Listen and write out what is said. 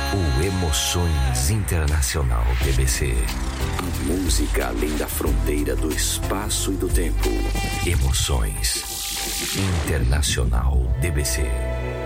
O Emoções Internacional BBC. A música além da fronteira do espaço e do tempo. Emoções Internacional BBC.